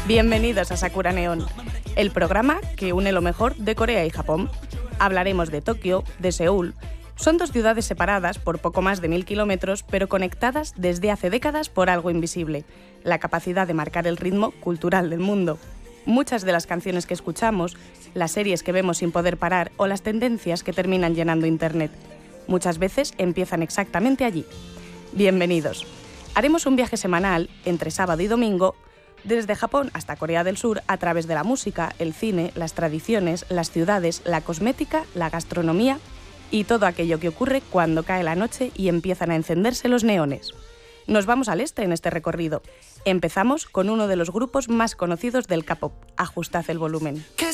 Bienvenidos a Sakura Neon, el programa que une lo mejor de Corea y Japón. Hablaremos de Tokio, de Seúl. Son dos ciudades separadas por poco más de 1000 kilómetros, pero conectadas desde hace décadas por algo invisible, la capacidad de marcar el ritmo cultural del mundo. Muchas de las canciones que escuchamos, las series que vemos sin poder parar o las tendencias que terminan llenando Internet, muchas veces empiezan exactamente allí. Bienvenidos. Haremos un viaje semanal entre sábado y domingo, desde Japón hasta Corea del Sur, a través de la música, el cine, las tradiciones, las ciudades, la cosmética, la gastronomía y todo aquello que ocurre cuando cae la noche y empiezan a encenderse los neones. Nos vamos al este en este recorrido. Empezamos con uno de los grupos más conocidos del K-pop. Ajustad el volumen.